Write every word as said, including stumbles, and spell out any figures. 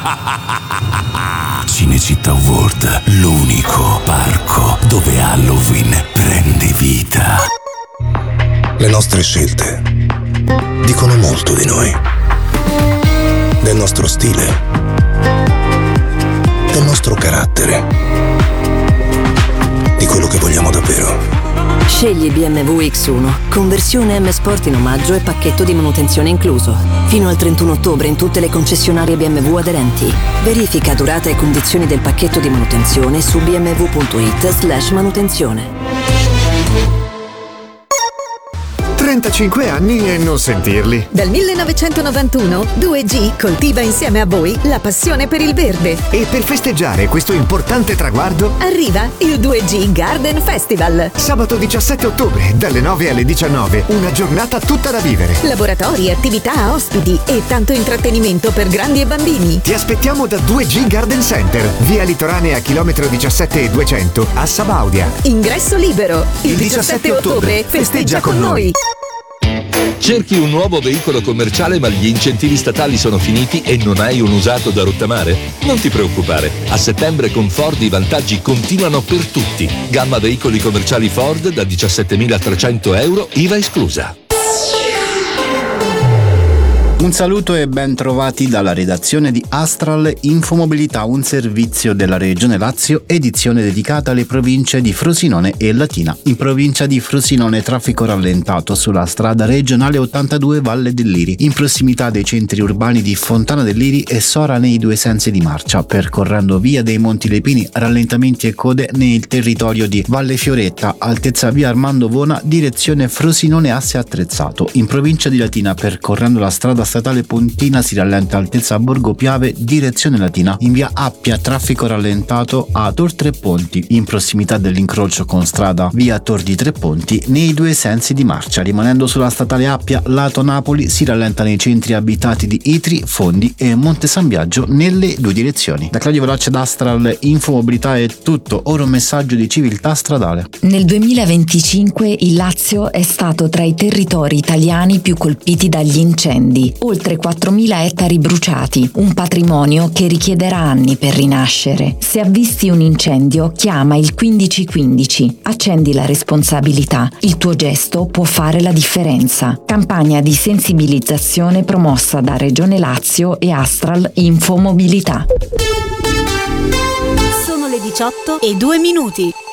Cinecittà World, l'unico parco dove Halloween prende vita. Le nostre scelte dicono molto di noi, del nostro stile, del nostro carattere, di quello che vogliamo davvero. Scegli B M W X uno, conversione M Sport in omaggio e pacchetto di manutenzione incluso. Fino al trentuno ottobre in tutte le concessionarie B M W aderenti. Verifica durata e condizioni del pacchetto di manutenzione su bmw.it slash manutenzione. trentacinque anni e non sentirli. Dal millenovecentonovantuno due G coltiva insieme a voi la passione per il verde. E per festeggiare questo importante traguardo Arriva il due G Garden Festival. sabato diciassette ottobre dalle nove alle diciannove, una giornata tutta da vivere. Laboratori, attività, ospiti e tanto intrattenimento per grandi e bambini. Ti aspettiamo da due G Garden Center, via Litoranea, chilometro diciassette e duecento a Sabaudia. Ingresso libero. Il, il diciassette ottobre festeggia con noi. Cerchi un nuovo veicolo commerciale ma gli incentivi statali sono finiti e non hai un usato da rottamare? Non ti preoccupare, a settembre con Ford i vantaggi continuano per tutti. Gamma veicoli commerciali Ford da diciassettemilatrecento euro, I V A esclusa. Un saluto e ben trovati dalla redazione di Astral Infomobilità, un servizio della Regione Lazio, edizione dedicata alle province di Frosinone e Latina. In provincia di Frosinone traffico rallentato sulla strada regionale ottantadue Valle del Liri, in prossimità dei centri urbani di Fontana del Liri e Sora nei due sensi di marcia. Percorrendo via dei Monti Lepini, rallentamenti e code nel territorio di Valle Fioretta, altezza via Armando Vona, direzione Frosinone asse attrezzato. In provincia di Latina, percorrendo la strada statale Pontina, si rallenta altezza Borgo Piave, direzione Latina. In via Appia traffico rallentato a Tor Tre Ponti, in prossimità dell'incrocio con strada via Tor di Tre Ponti nei due sensi di marcia. Rimanendo sulla statale Appia lato Napoli, si rallenta nei centri abitati di Itri, Fondi e Monte San Biagio nelle due direzioni. Da Claudio Veloce d'Astral Infomobilità è tutto, ora un messaggio di civiltà stradale. Nel duemilaventicinque il Lazio è stato tra i territori italiani più colpiti dagli incendi. Oltre quattromila ettari bruciati, un patrimonio che richiederà anni per rinascere. Se avvisti un incendio, chiama il quindici quindici. Accendi la responsabilità. Il tuo gesto può fare la differenza. Campagna di sensibilizzazione promossa da Regione Lazio e Astral Infomobilità. Sono le diciotto e due minuti.